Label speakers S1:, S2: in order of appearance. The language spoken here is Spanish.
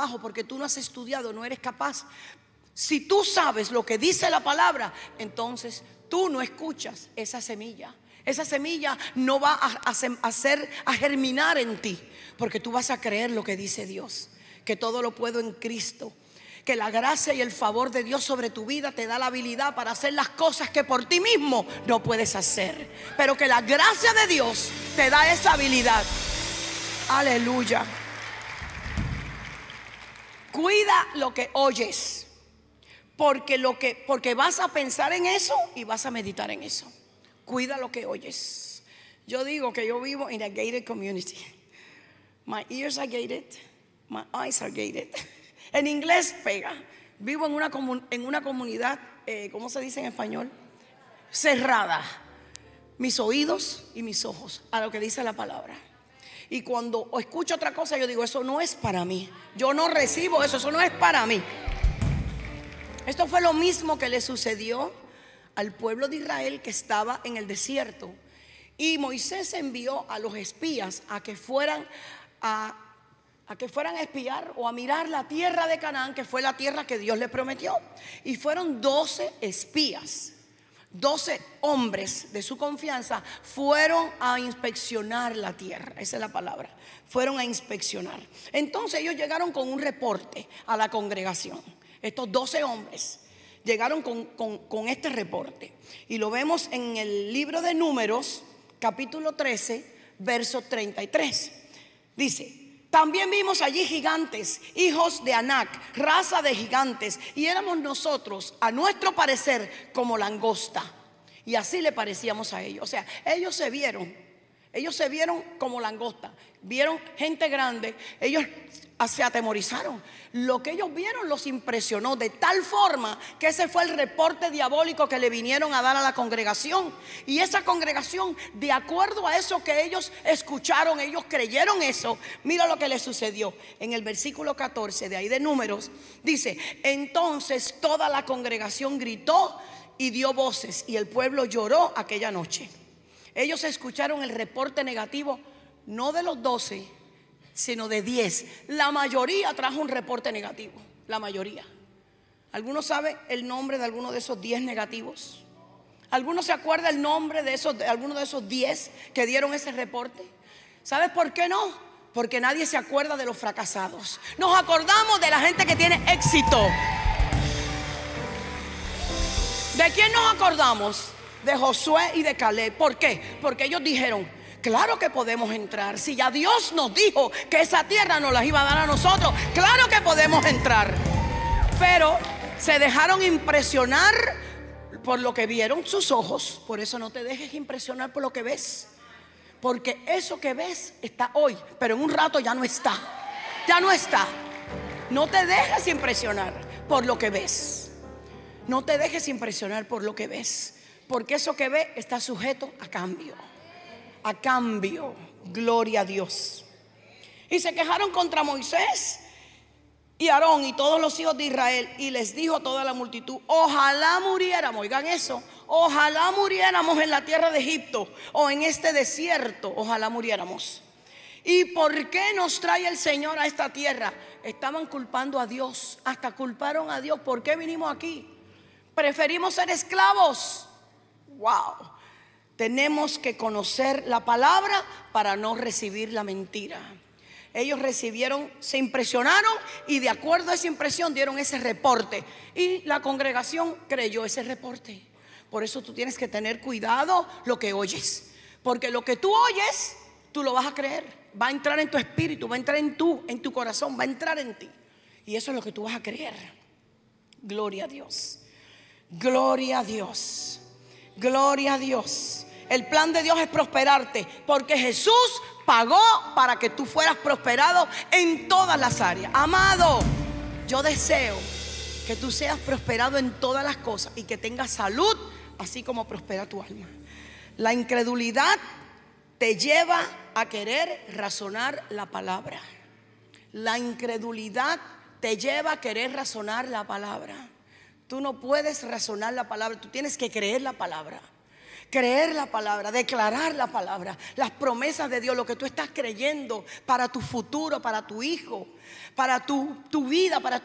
S1: trabajo, porque tú no has estudiado, no eres capaz. Si tú sabes lo que dice la palabra, entonces tú no escuchas esa semilla. Esa semilla no va a germinar en ti, porque tú vas a creer lo que dice Dios, que todo lo puedo en Cristo, que la gracia y el favor de Dios sobre tu vida te da la habilidad para hacer las cosas que por ti mismo no puedes hacer, pero que la gracia de Dios te da esa habilidad. Aleluya. Cuida lo que oyes, porque vas a pensar en eso y vas a meditar en eso. Cuida lo que oyes. Yo digo que yo vivo en a gated community. My ears are gated, my eyes are gated. En inglés pega. Vivo en una comunidad, ¿cómo se dice en español? Cerrada. Mis oídos y mis ojos a lo que dice la palabra. Y cuando escucho otra cosa, yo digo, eso no es para mí. Yo no recibo eso, eso no es para mí. Esto fue lo mismo que le sucedió al pueblo de Israel que estaba en el desierto. Y Moisés envió a los espías a que fueran a espiar o a mirar la tierra de Canaán, que fue la tierra que Dios le prometió. Y fueron 12 espías, 12 hombres de su confianza, fueron a inspeccionar la tierra. Esa es la palabra, fueron a inspeccionar. Entonces ellos llegaron con un reporte a la congregación. Estos 12 hombres llegaron con este reporte, y lo vemos en el libro de Números, capítulo 13, verso 33. Dice: también vimos allí gigantes, hijos de Anac, raza de gigantes, y éramos nosotros, a nuestro parecer, como langosta. Y así le parecíamos a ellos. O sea, ellos se vieron como langosta. Vieron gente grande, ellos se atemorizaron. Lo que ellos vieron los impresionó de tal forma que ese fue el reporte diabólico que le vinieron a dar a la congregación. Y esa congregación, de acuerdo a eso que ellos escucharon, ellos creyeron eso. Mira lo que les sucedió en el versículo 14 de ahí de Números. Dice: entonces toda la congregación gritó y dio voces, y el pueblo lloró aquella noche. Ellos escucharon el reporte negativo, no de los 12, sino de 10. La mayoría trajo un reporte negativo. La mayoría. ¿Alguno sabe el nombre de alguno de esos 10 negativos? ¿Alguno se acuerda el nombre de alguno de esos 10 que dieron ese reporte? ¿Sabes por qué no? Porque nadie se acuerda de los fracasados. Nos acordamos de la gente que tiene éxito. ¿De quién nos acordamos? De Josué y de Caleb. ¿Por qué? Porque ellos dijeron: claro que podemos entrar. Si ya Dios nos dijo que esa tierra nos la iba a dar a nosotros, claro que podemos entrar. Pero se dejaron impresionar por lo que vieron sus ojos. Por eso no te dejes impresionar por lo que ves, porque eso que ves está hoy, pero en un rato ya no está. Ya no está. No te dejes impresionar por lo que ves. No te dejes impresionar por lo que ves, porque eso que ves está sujeto a cambio. A cambio. Gloria a Dios. Y se quejaron contra Moisés y Aarón y todos los hijos de Israel, y les dijo toda la multitud: ojalá muriéramos, oigan eso, ojalá muriéramos en la tierra de Egipto o en este desierto, ojalá muriéramos. ¿Y por qué nos trae el Señor a esta tierra? Estaban culpando a Dios, hasta culparon a Dios. ¿Por qué vinimos aquí? Preferimos ser esclavos. Wow. Tenemos que conocer la palabra para no recibir la mentira. Ellos recibieron, se impresionaron, y de acuerdo a esa impresión dieron ese reporte, y la congregación creyó ese reporte. Por eso tú tienes que tener cuidado lo que oyes, porque lo que tú oyes, tú lo vas a creer. Va a entrar en tu espíritu, va a entrar en tu corazón, va a entrar en ti, y eso es lo que tú vas a creer. Gloria a Dios. Gloria a Dios. Gloria a Dios. El plan de Dios es prosperarte, porque Jesús pagó para que tú fueras prosperado en todas las áreas. Amado, yo deseo que tú seas prosperado en todas las cosas y que tengas salud, así como prospera tu alma. La incredulidad te lleva a querer razonar la palabra. La incredulidad te lleva a querer razonar la palabra. Tú no puedes razonar la palabra, tú tienes que creer la palabra. Creer la palabra, declarar la palabra, las promesas de Dios, lo que tú estás creyendo para tu futuro, para tu hijo, para tu vida, para